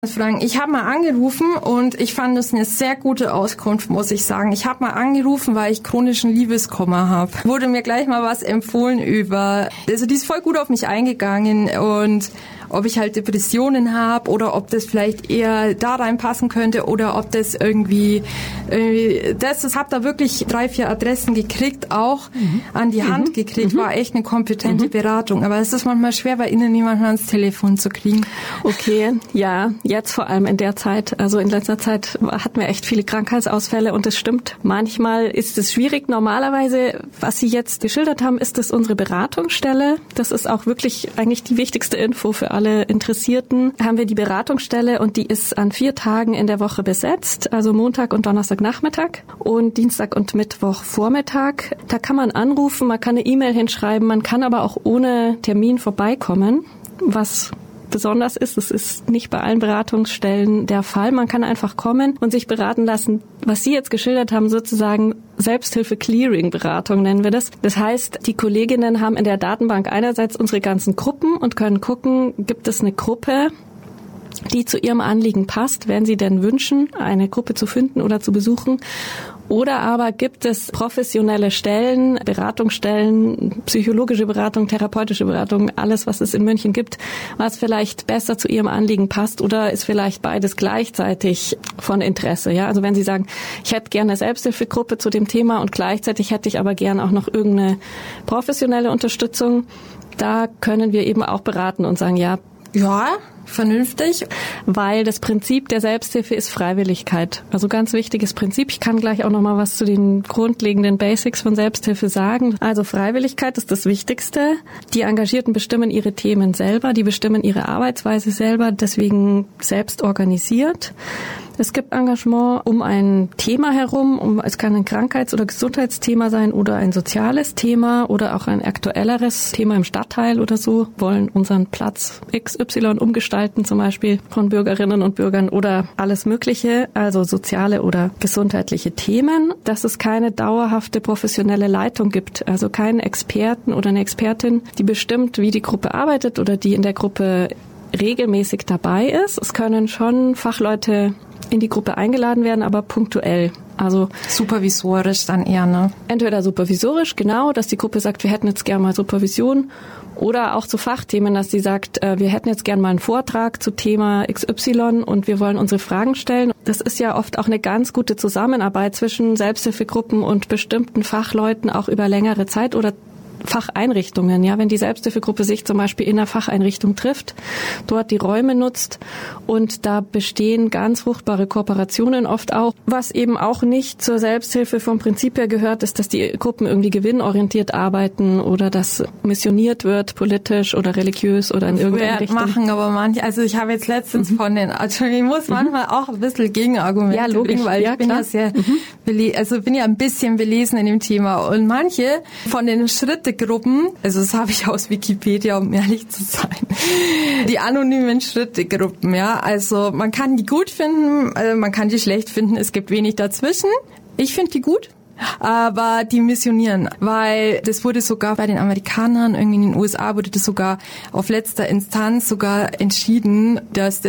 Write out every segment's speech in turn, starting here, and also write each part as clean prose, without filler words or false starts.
Frank, ich habe mal angerufen und ich fand das eine sehr gute Auskunft, muss ich sagen. Ich habe mal angerufen, weil ich chronischen Liebeskummer habe. Wurde mir gleich mal was empfohlen also die ist voll gut auf mich eingegangen und ob ich halt Depressionen habe oder ob das vielleicht eher da reinpassen könnte oder ob das irgendwie das habe da wirklich 3-4 Adressen gekriegt, auch an die Hand gekriegt, war echt eine kompetente Beratung. Aber es ist manchmal schwer, bei Ihnen jemanden ans Telefon zu kriegen. Okay, ja, jetzt vor allem in der Zeit, also in letzter Zeit hatten wir echt viele Krankheitsausfälle und es stimmt, manchmal ist es schwierig. Normalerweise, was Sie jetzt geschildert haben, ist das unsere Beratungsstelle. Das ist auch wirklich eigentlich die wichtigste Info für alle Interessierten. Haben wir die Beratungsstelle und die ist an 4 Tagen in der Woche besetzt, also Montag und Donnerstagnachmittag und Dienstag und Mittwochvormittag. Da kann man anrufen, man kann eine E-Mail hinschreiben, man kann aber auch ohne Termin vorbeikommen, was besonders ist. Es ist nicht bei allen Beratungsstellen der Fall. Man kann einfach kommen und sich beraten lassen, was Sie jetzt geschildert haben, sozusagen Selbsthilfe-Clearing-Beratung nennen wir das. Das heißt, die Kolleginnen haben in der Datenbank einerseits unsere ganzen Gruppen und können gucken, gibt es eine Gruppe, die zu ihrem Anliegen passt, wenn sie denn wünschen, eine Gruppe zu finden oder zu besuchen. Oder aber gibt es professionelle Stellen, Beratungsstellen, psychologische Beratung, therapeutische Beratung, alles, was es in München gibt, was vielleicht besser zu Ihrem Anliegen passt oder ist vielleicht beides gleichzeitig von Interesse. Ja, also wenn Sie sagen, ich hätte gerne eine Selbsthilfegruppe zu dem Thema und gleichzeitig hätte ich aber gerne auch noch irgendeine professionelle Unterstützung, da können wir eben auch beraten und sagen, ja, vernünftig. Weil das Prinzip der Selbsthilfe ist Freiwilligkeit. Also ganz wichtiges Prinzip. Ich kann gleich auch noch mal was zu den grundlegenden Basics von Selbsthilfe sagen. Also Freiwilligkeit ist das Wichtigste. Die Engagierten bestimmen ihre Themen selber, die bestimmen ihre Arbeitsweise selber, deswegen selbst organisiert. Es gibt Engagement um ein Thema herum, es kann ein Krankheits- oder Gesundheitsthema sein oder ein soziales Thema oder auch ein aktuelleres Thema im Stadtteil oder so, wollen unseren Platz XY umgestalten, zum Beispiel von Bürgerinnen und Bürgern oder alles Mögliche, also soziale oder gesundheitliche Themen, dass es keine dauerhafte professionelle Leitung gibt, also keinen Experten oder eine Expertin, die bestimmt, wie die Gruppe arbeitet oder die in der Gruppe regelmäßig dabei ist. Es können schon Fachleute in die Gruppe eingeladen werden, aber punktuell. Also supervisorisch dann eher, ne? Entweder supervisorisch, genau, dass die Gruppe sagt, wir hätten jetzt gerne mal Supervision, oder auch zu Fachthemen, dass sie sagt, wir hätten jetzt gerne mal einen Vortrag zu Thema XY und wir wollen unsere Fragen stellen. Das ist ja oft auch eine ganz gute Zusammenarbeit zwischen Selbsthilfegruppen und bestimmten Fachleuten auch über längere Zeit oder Facheinrichtungen, ja, wenn die Selbsthilfegruppe sich zum Beispiel in einer Facheinrichtung trifft, dort die Räume nutzt und da bestehen ganz fruchtbare Kooperationen oft auch. Was eben auch nicht zur Selbsthilfe vom Prinzip her gehört, ist, dass die Gruppen irgendwie gewinnorientiert arbeiten oder dass missioniert wird, politisch oder religiös oder in irgendeiner Richtung. Machen aber manche, also ich habe jetzt letztens also ich muss manchmal auch ein bisschen Gegenargumente bringen, weil ich bin ja sehr, bin ja ein bisschen belesen in dem Thema und manche von den Schrittegruppen, also das habe ich aus Wikipedia, um ehrlich zu sein, die anonymen Schrittegruppen, ja, also man kann die gut finden, man kann die schlecht finden, es gibt wenig dazwischen. Ich finde die gut. Aber die missionieren, weil das wurde sogar bei den Amerikanern, irgendwie in den USA wurde das sogar auf letzter Instanz sogar entschieden, dass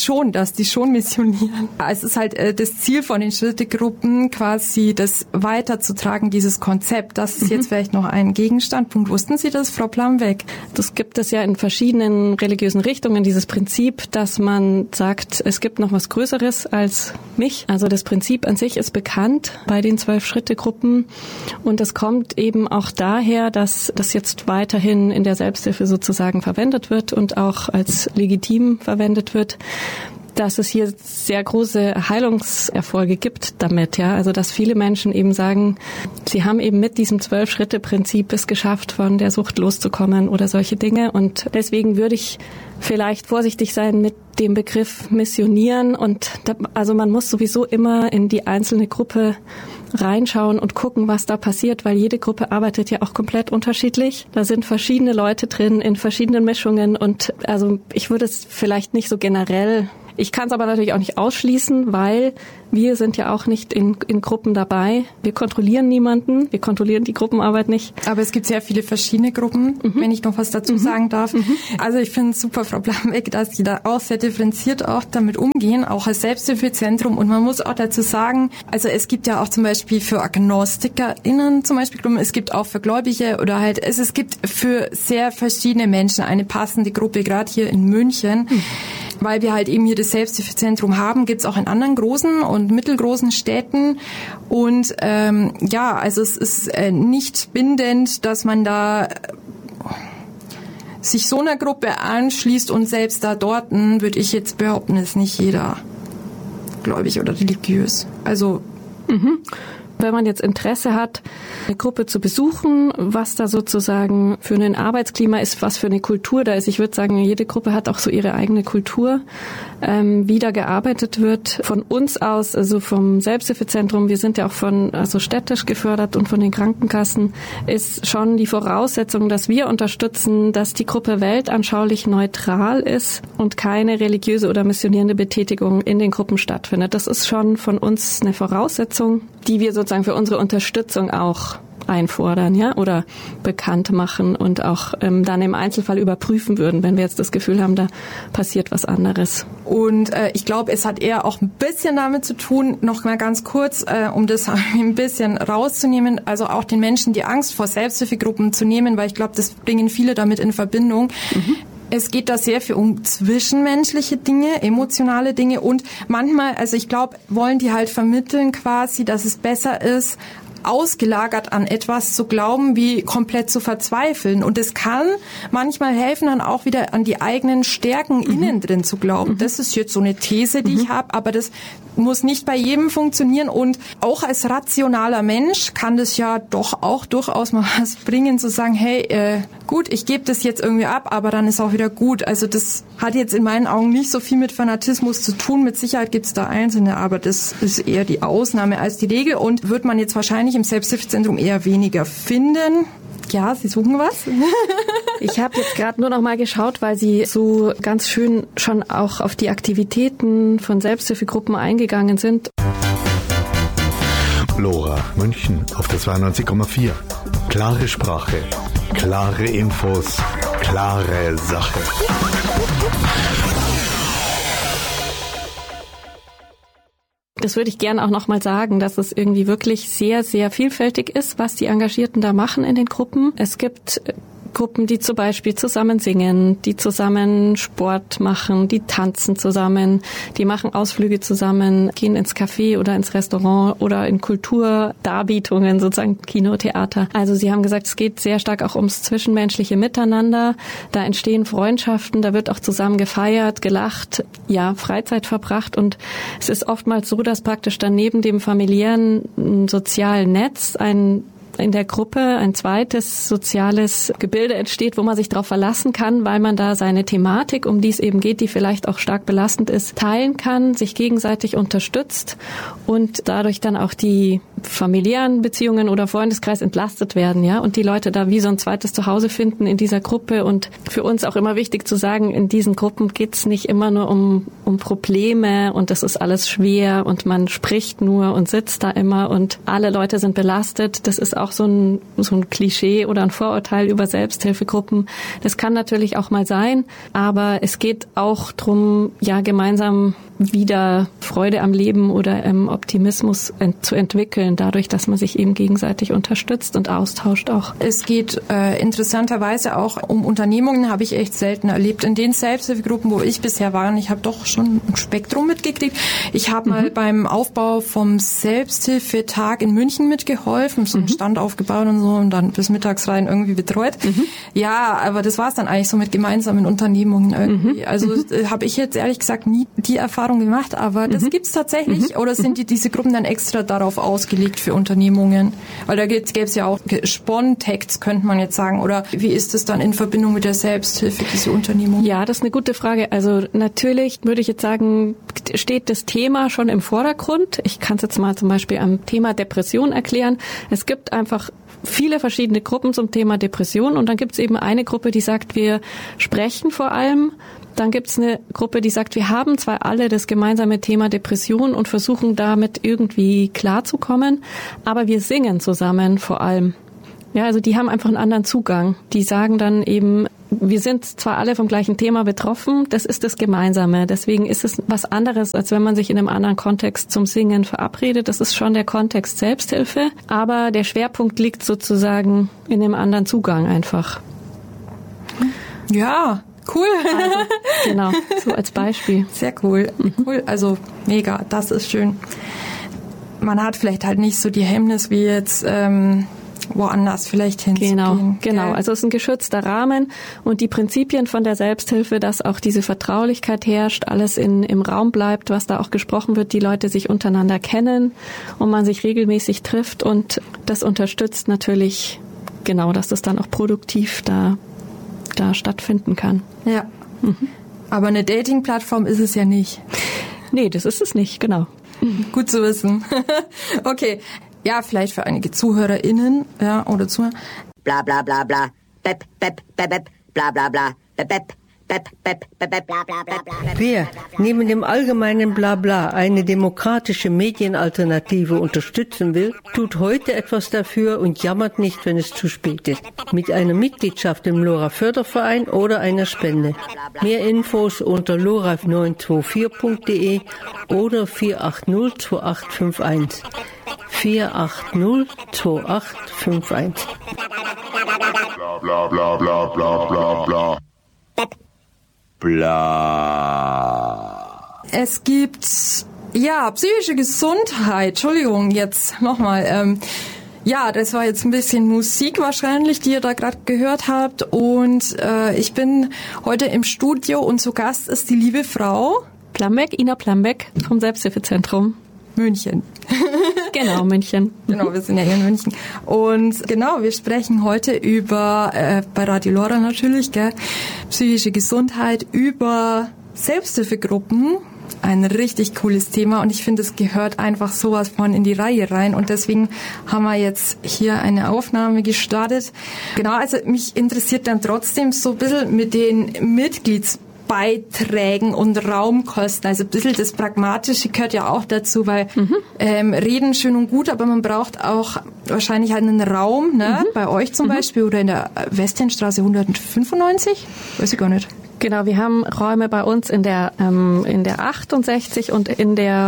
die schon missionieren. Es ist halt das Ziel von den Schrittegruppen, quasi das weiterzutragen, dieses Konzept. Das ist jetzt vielleicht noch ein Gegenstandpunkt. Wussten Sie das, Frau Plambeck? Das gibt es ja in verschiedenen religiösen Richtungen, dieses Prinzip, dass man sagt, es gibt noch was Größeres als mich. Also das Prinzip an sich ist bekannt bei den 12 Schrittegruppen. Und das kommt eben auch daher, dass das jetzt weiterhin in der Selbsthilfe sozusagen verwendet wird und auch als legitim verwendet wird, dass es hier sehr große Heilungserfolge gibt damit, ja. Also, dass viele Menschen eben sagen, sie haben eben mit diesem 12-Schritte-Prinzip es geschafft, von der Sucht loszukommen oder solche Dinge. Und deswegen würde ich vielleicht vorsichtig sein mit dem Begriff missionieren also man muss sowieso immer in die einzelne Gruppe reinschauen und gucken, was da passiert, weil jede Gruppe arbeitet ja auch komplett unterschiedlich. Da sind verschiedene Leute drin in verschiedenen Mischungen und also ich würde es vielleicht nicht so generell Ich kann es aber natürlich auch nicht ausschließen, weil wir sind ja auch nicht in Gruppen dabei. Wir kontrollieren niemanden, wir kontrollieren die Gruppenarbeit nicht. Aber es gibt sehr viele verschiedene Gruppen, wenn ich noch was dazu sagen darf. Also ich finde es super, Frau Blambeck, dass die da auch sehr differenziert auch damit umgehen, auch als Selbsthilfezentrum. Und man muss auch dazu sagen, also es gibt ja auch zum Beispiel für AgnostikerInnen zum Beispiel Gruppen, es gibt auch für Gläubige oder halt, es gibt für sehr verschiedene Menschen eine passende Gruppe, gerade hier in München. Weil wir halt eben hier das Selbsthilfezentrum haben, gibt's auch in anderen großen und mittelgroßen Städten. Und also es ist nicht bindend, dass man da sich so einer Gruppe anschließt und selbst da dort, würde ich jetzt behaupten, ist nicht jeder gläubig oder religiös. Also wenn man jetzt Interesse hat, eine Gruppe zu besuchen, was da sozusagen für ein Arbeitsklima ist, was für eine Kultur da ist. Ich würde sagen, jede Gruppe hat auch so ihre eigene Kultur, wie da gearbeitet wird. Von uns aus, also vom Selbsthilfezentrum, wir sind ja auch städtisch gefördert und von den Krankenkassen, ist schon die Voraussetzung, dass wir unterstützen, dass die Gruppe weltanschaulich neutral ist und keine religiöse oder missionierende Betätigung in den Gruppen stattfindet. Das ist schon von uns eine Voraussetzung, die wir sozusagen für unsere Unterstützung auch einfordern, ja, oder bekannt machen und auch dann im Einzelfall überprüfen würden, wenn wir jetzt das Gefühl haben, da passiert was anderes. Und ich glaube, es hat eher auch ein bisschen damit zu tun, noch mal ganz kurz, um das ein bisschen rauszunehmen, also auch den Menschen die Angst vor Selbsthilfegruppen zu nehmen, weil ich glaube, das bringen viele damit in Verbindung. Es geht da sehr viel um zwischenmenschliche Dinge, emotionale Dinge und manchmal, also ich glaube, wollen die halt vermitteln quasi, dass es besser ist, ausgelagert an etwas zu glauben, wie komplett zu verzweifeln. Und es kann manchmal helfen, dann auch wieder an die eigenen Stärken innen drin zu glauben. Das ist jetzt so eine These, die ich habe, aber das muss nicht bei jedem funktionieren. Und auch als rationaler Mensch kann das ja doch auch durchaus mal was bringen, zu sagen, hey, gut, ich gebe das jetzt irgendwie ab, aber dann ist auch wieder gut. Also das hat jetzt in meinen Augen nicht so viel mit Fanatismus zu tun. Mit Sicherheit gibt es da Einzelne, aber das ist eher die Ausnahme als die Regel und wird man jetzt wahrscheinlich im Selbsthilfezentrum eher weniger finden. Ja, Sie suchen was? Ich habe jetzt gerade nur noch mal geschaut, weil Sie so ganz schön schon auch auf die Aktivitäten von Selbsthilfegruppen eingegangen sind. LoRa München auf der 92,4. Klare Sprache, klare Infos, klare Sache. Das würde ich gerne auch nochmal sagen, dass es irgendwie wirklich sehr, sehr vielfältig ist, was die Engagierten da machen in den Gruppen. Es gibt Gruppen, die zum Beispiel zusammen singen, die zusammen Sport machen, die tanzen zusammen, die machen Ausflüge zusammen, gehen ins Café oder ins Restaurant oder in Kulturdarbietungen, sozusagen Kino, Theater. Also Sie haben gesagt, es geht sehr stark auch ums zwischenmenschliche Miteinander. Da entstehen Freundschaften, da wird auch zusammen gefeiert, gelacht, ja, Freizeit verbracht und es ist oftmals so, dass praktisch dann neben dem familiären sozialen Netz in der Gruppe ein zweites soziales Gebilde entsteht, wo man sich darauf verlassen kann, weil man da seine Thematik, um die es eben geht, die vielleicht auch stark belastend ist, teilen kann, sich gegenseitig unterstützt und dadurch dann auch die familiären Beziehungen oder Freundeskreis entlastet werden, ja, und die Leute da wie so ein zweites Zuhause finden in dieser Gruppe. Und für uns auch immer wichtig zu sagen, in diesen Gruppen geht's nicht immer nur um Probleme und das ist alles schwer und man spricht nur und sitzt da immer und alle Leute sind belastet. Das ist auch so ein Klischee oder ein Vorurteil über Selbsthilfegruppen. Das kann natürlich auch mal sein, aber es geht auch drum, ja, gemeinsam wieder Freude am Leben oder Optimismus zu entwickeln, dadurch, dass man sich eben gegenseitig unterstützt und austauscht auch. Es geht interessanterweise auch um Unternehmungen, habe ich echt selten erlebt. In den Selbsthilfegruppen, wo ich bisher war, ich habe doch schon ein Spektrum mitgekriegt. Ich habe mal beim Aufbau vom Selbsthilfetag in München mitgeholfen, so einen Stand aufgebaut und so und dann bis mittags rein irgendwie betreut. Ja, aber das war es dann eigentlich so mit gemeinsamen Unternehmungen irgendwie. Also habe ich jetzt ehrlich gesagt nie die Erfahrung gemacht, aber das gibt's tatsächlich. Oder sind diese Gruppen dann extra darauf ausgelegt für Unternehmungen? Weil da gäbe es ja auch Spontext, könnte man jetzt sagen. Oder wie ist es dann in Verbindung mit der Selbsthilfe, diese Unternehmung? Ja, das ist eine gute Frage. Also natürlich würde ich jetzt sagen, steht das Thema schon im Vordergrund. Ich kann es jetzt mal zum Beispiel am Thema Depression erklären. Es gibt einfach viele verschiedene Gruppen zum Thema Depression und dann gibt es eben eine Gruppe, die sagt, wir sprechen vor allem Dann gibt's eine Gruppe, die sagt, wir haben zwar alle das gemeinsame Thema Depression und versuchen damit irgendwie klarzukommen, aber wir singen zusammen vor allem. Ja, also die haben einfach einen anderen Zugang. Die sagen dann eben, wir sind zwar alle vom gleichen Thema betroffen, das ist das Gemeinsame. Deswegen ist es was anderes, als wenn man sich in einem anderen Kontext zum Singen verabredet. Das ist schon der Kontext Selbsthilfe, aber der Schwerpunkt liegt sozusagen in dem anderen Zugang einfach. Ja, cool. Also, genau, so als Beispiel. Sehr cool. Cool, also mega, das ist schön. Man hat vielleicht halt nicht so die Hemmnis wie jetzt woanders vielleicht hinzugehen. Genau. Also es ist ein geschützter Rahmen und die Prinzipien von der Selbsthilfe, dass auch diese Vertraulichkeit herrscht, alles im Raum bleibt, was da auch gesprochen wird, die Leute sich untereinander kennen und man sich regelmäßig trifft und das unterstützt natürlich genau, dass das dann auch produktiv da stattfinden kann. Ja. Aber eine Dating-Plattform ist es ja nicht. Nee, das ist es nicht, genau. Gut zu wissen. Okay. Ja, vielleicht für einige ZuhörerInnen, ja, oder Zuhörer. Bla bla bla bla. Bep, bep, bep, bep, bla bla bla. Bep, bep, bep, bep, bep, bep, bla bla bla bla. Wer neben dem allgemeinen Blabla eine demokratische Medienalternative unterstützen will, tut heute etwas dafür und jammert nicht, wenn es zu spät ist. Mit einer Mitgliedschaft im LoRa-Förderverein oder einer Spende. Mehr Infos unter lora924.de oder 4802851. 4802851. Bla bla bla bla bla bla. Bla. Es gibt, psychische Gesundheit. Entschuldigung, jetzt nochmal. Das war jetzt ein bisschen Musik wahrscheinlich, die ihr da gerade gehört habt. Und ich bin heute im Studio und zu Gast ist die liebe Frau Plambeck, Ina Plambeck vom Selbsthilfezentrum München. Genau, München. Genau, wir sind ja hier in München. Und genau, wir sprechen heute über, bei Radio Lora natürlich, psychische Gesundheit, über Selbsthilfegruppen. Ein richtig cooles Thema und ich finde, es gehört einfach sowas von in die Reihe rein und deswegen haben wir jetzt hier eine Aufnahme gestartet. Genau, also mich interessiert dann trotzdem so ein bisschen mit den Mitgliedsbeiträgen und Raumkosten. Also ein bisschen das Pragmatische gehört ja auch dazu, weil reden schön und gut, aber man braucht auch wahrscheinlich halt einen Raum, ne? Bei euch zum Beispiel oder in der Westendstraße 195, weiß ich gar nicht. Genau, wir haben Räume bei uns in der 68 und in der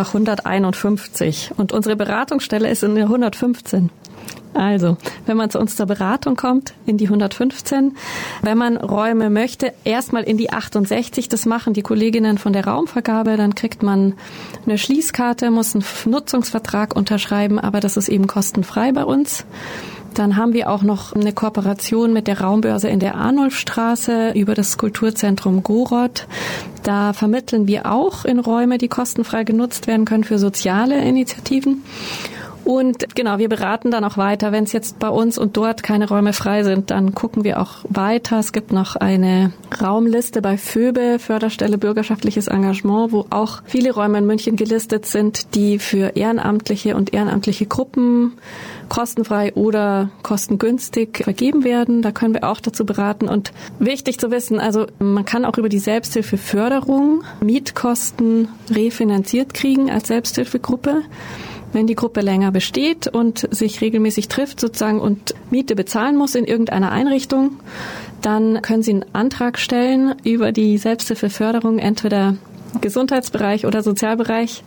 151 und unsere Beratungsstelle ist in der 115. Also, wenn man zu uns zur Beratung kommt, in die 115. Wenn man Räume möchte, erstmal in die 68. Das machen die Kolleginnen von der Raumvergabe. Dann kriegt man eine Schließkarte, muss einen Nutzungsvertrag unterschreiben, aber das ist eben kostenfrei bei uns. Dann haben wir auch noch eine Kooperation mit der Raumbörse in der Arnulfstraße über das Kulturzentrum Goroth. Da vermitteln wir auch in Räume, die kostenfrei genutzt werden können für soziale Initiativen. Und genau, wir beraten dann auch weiter. Wenn es jetzt bei uns und dort keine Räume frei sind, dann gucken wir auch weiter. Es gibt noch eine Raumliste bei FÖBE, Förderstelle Bürgerschaftliches Engagement, wo auch viele Räume in München gelistet sind, die für ehrenamtliche und ehrenamtliche Gruppen kostenfrei oder kostengünstig vergeben werden. Da können wir auch dazu beraten. Und wichtig zu wissen, also man kann auch über die Selbsthilfeförderung Mietkosten refinanziert kriegen als Selbsthilfegruppe. Wenn die Gruppe länger besteht und sich regelmäßig trifft sozusagen und Miete bezahlen muss in irgendeiner Einrichtung, dann können Sie einen Antrag stellen über die Selbsthilfeförderung, entweder Gesundheitsbereich oder Sozialbereich,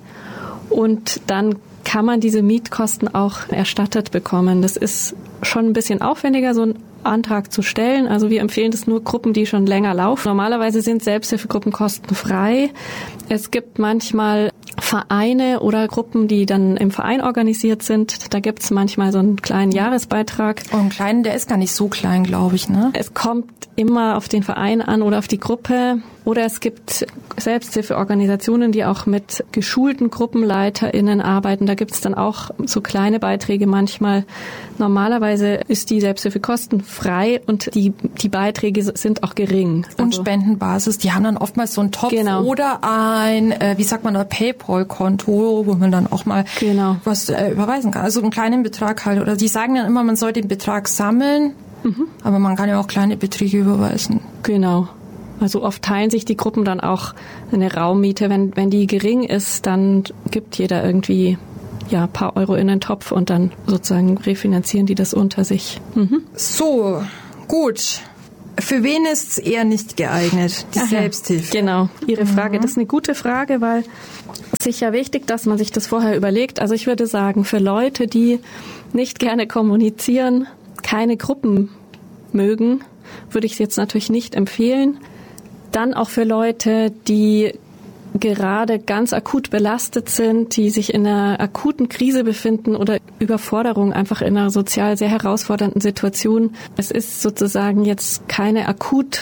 und dann kann man diese Mietkosten auch erstattet bekommen. Das ist schon ein bisschen aufwendiger, so einen Antrag zu stellen. Also wir empfehlen das nur Gruppen, die schon länger laufen. Normalerweise sind Selbsthilfegruppen kostenfrei. Es gibt manchmal Vereine oder Gruppen, die dann im Verein organisiert sind. Da gibt es manchmal so einen kleinen Jahresbeitrag. Oh, einen kleinen, der ist gar nicht so klein, glaube ich, ne? Es kommt immer auf den Verein an oder auf die Gruppe. Oder es gibt Selbsthilfeorganisationen, die auch mit geschulten GruppenleiterInnen arbeiten. Da gibt es dann auch so kleine Beiträge manchmal. Normalerweise ist die Selbsthilfe kostenfrei und die Beiträge sind auch gering. Und Spendenbasis, die haben dann oftmals so einen Topf oder ein, PayPal-Konto, wo man dann auch mal was überweisen kann. Also einen kleinen Betrag halt. Oder die sagen dann immer, man soll den Betrag sammeln, aber man kann ja auch kleine Beträge überweisen. Genau. Also oft teilen sich die Gruppen dann auch eine Raummiete. Wenn die gering ist, dann gibt jeder irgendwie ein paar Euro in den Topf und dann sozusagen refinanzieren die das unter sich. So, gut. Für wen ist es eher nicht geeignet, die Selbsthilfe? Genau, Ihre Frage. Das ist eine gute Frage, weil sicher wichtig, dass man sich das vorher überlegt. Also ich würde sagen, für Leute, die nicht gerne kommunizieren, keine Gruppen mögen, würde ich es jetzt natürlich nicht empfehlen. Dann auch für Leute, die gerade ganz akut belastet sind, die sich in einer akuten Krise befinden oder Überforderung, einfach in einer sozial sehr herausfordernden Situation. Es ist sozusagen jetzt keine akut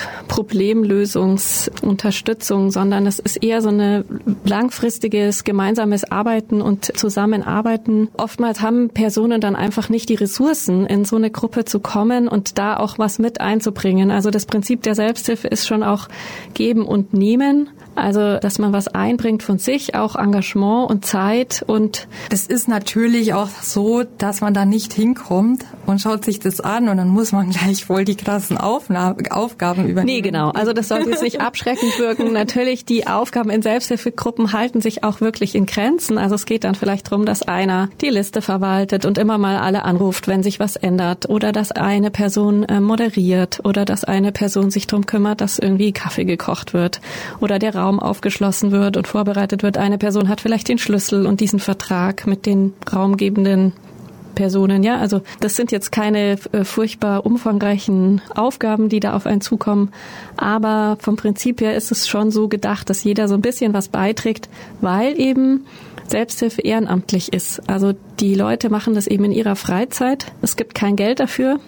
Problemlösungsunterstützung, sondern es ist eher so ein langfristiges gemeinsames Arbeiten und Zusammenarbeiten. Oftmals haben Personen dann einfach nicht die Ressourcen, in so eine Gruppe zu kommen und da auch was mit einzubringen. Also das Prinzip der Selbsthilfe ist schon auch geben und nehmen. Also, dass man was einbringt von sich, auch Engagement und Zeit und das ist natürlich auch so, dass man da nicht hinkommt und schaut sich das an und dann muss man gleich voll die krassen Aufgaben übernehmen. Nee, genau. Also das sollte jetzt nicht abschreckend wirken. Natürlich, die Aufgaben in Selbsthilfegruppen halten sich auch wirklich in Grenzen. Also es geht dann vielleicht darum, dass einer die Liste verwaltet und immer mal alle anruft, wenn sich was ändert oder dass eine Person moderiert oder dass eine Person sich darum kümmert, dass irgendwie Kaffee gekocht wird oder der Raum aufgeschlossen wird und vorbereitet wird. Eine Person hat vielleicht den Schlüssel und diesen Vertrag mit den raumgebenden Personen. Ja, also das sind jetzt keine furchtbar umfangreichen Aufgaben, die da auf einen zukommen. Aber vom Prinzip her ist es schon so gedacht, dass jeder so ein bisschen was beiträgt, weil eben Selbsthilfe ehrenamtlich ist. Also die Leute machen das eben in ihrer Freizeit. Es gibt kein Geld dafür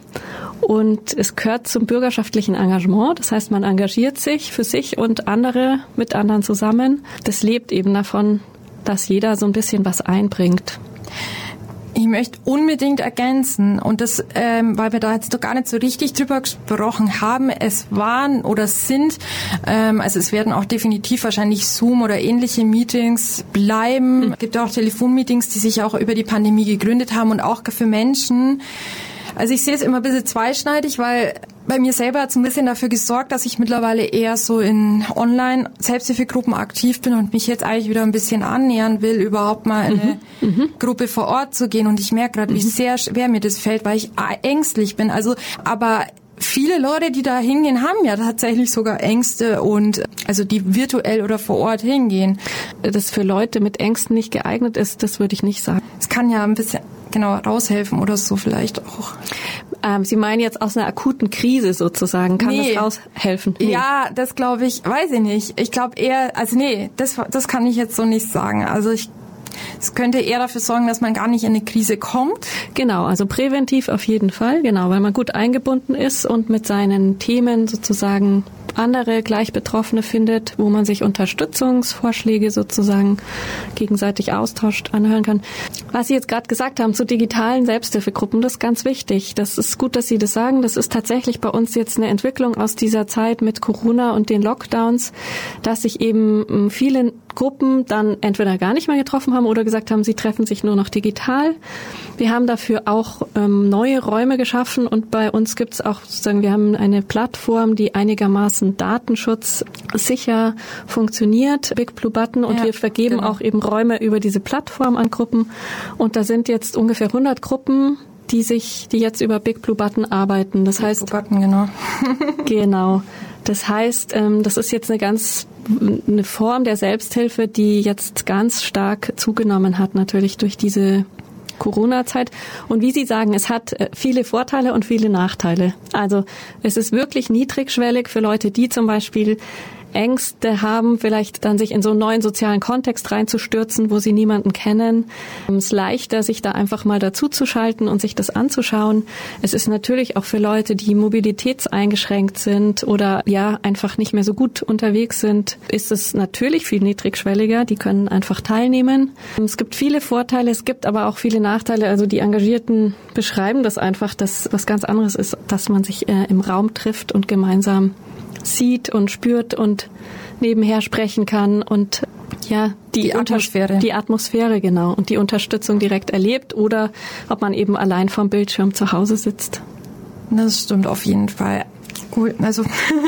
und es gehört zum bürgerschaftlichen Engagement. Das heißt, man engagiert sich für sich und andere mit anderen zusammen. Das lebt eben davon, dass jeder so ein bisschen was einbringt. Ich möchte unbedingt ergänzen und das, weil wir da jetzt doch gar nicht so richtig drüber gesprochen haben, es waren oder sind, also es werden auch definitiv wahrscheinlich Zoom oder ähnliche Meetings bleiben. Es gibt auch Telefonmeetings, die sich auch über die Pandemie gegründet haben und auch für Menschen. Also ich sehe es immer ein bisschen zweischneidig, weil bei mir selber hat es ein bisschen dafür gesorgt, dass ich mittlerweile eher so in Online-Selbsthilfegruppen aktiv bin und mich jetzt eigentlich wieder ein bisschen annähern will, überhaupt mal in eine Gruppe vor Ort zu gehen. Und ich merke gerade, wie sehr schwer mir das fällt, weil ich ängstlich bin. Also, aber viele Leute, die da hingehen, haben ja tatsächlich sogar Ängste und also die virtuell oder vor Ort hingehen. Das für Leute mit Ängsten nicht geeignet ist, das würde ich nicht sagen. Es kann ja ein bisschen raushelfen oder so vielleicht auch. Sie meinen jetzt aus einer akuten Krise sozusagen, kann das raushelfen? Nee. Ja, das glaube ich, weiß ich nicht. Ich glaube eher, das kann ich jetzt so nicht sagen. Also es könnte eher dafür sorgen, dass man gar nicht in eine Krise kommt. Genau, also präventiv auf jeden Fall, genau, weil man gut eingebunden ist und mit seinen Themen sozusagen andere gleich Betroffene findet, wo man sich Unterstützungsvorschläge sozusagen gegenseitig austauscht, anhören kann. Was Sie jetzt gerade gesagt haben zu digitalen Selbsthilfegruppen, das ist ganz wichtig. Das ist gut, dass Sie das sagen. Das ist tatsächlich bei uns jetzt eine Entwicklung aus dieser Zeit mit Corona und den Lockdowns, dass sich eben viele Gruppen dann entweder gar nicht mehr getroffen haben oder gesagt haben, sie treffen sich nur noch digital. Wir haben dafür auch neue Räume geschaffen und bei uns gibt es auch sozusagen, wir haben eine Plattform, die einigermaßen datenschutzsicher funktioniert, Big Blue Button, und wir vergeben auch eben Räume über diese Plattform an Gruppen und da sind jetzt ungefähr 100 Gruppen, die jetzt über Big Blue Button arbeiten. Das heißt, Blue Button, genau. Genau. Das heißt, das ist jetzt eine Form der Selbsthilfe, die jetzt ganz stark zugenommen hat, natürlich durch diese Corona-Zeit. Und wie Sie sagen, es hat viele Vorteile und viele Nachteile. Also es ist wirklich niedrigschwellig für Leute, die zum Beispiel Ängste haben, vielleicht dann sich in so einen neuen sozialen Kontext reinzustürzen, wo sie niemanden kennen. Es ist leichter, sich da einfach mal dazu zu schalten und sich das anzuschauen. Es ist natürlich auch für Leute, die mobilitätseingeschränkt sind oder einfach nicht mehr so gut unterwegs sind, ist es natürlich viel niedrigschwelliger. Die können einfach teilnehmen. Es gibt viele Vorteile, es gibt aber auch viele Nachteile. Also die Engagierten beschreiben das einfach, dass was ganz anderes ist, dass man sich im Raum trifft und gemeinsam sieht und spürt und nebenher sprechen kann und die Atmosphäre. Die Atmosphäre, genau. Und die Unterstützung direkt erlebt oder ob man eben allein vorm Bildschirm zu Hause sitzt. Das stimmt auf jeden Fall. Cool, also.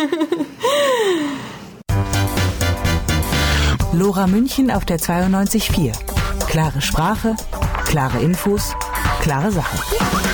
Lora München auf der 92.4. Klare Sprache, klare Infos, klare Sache.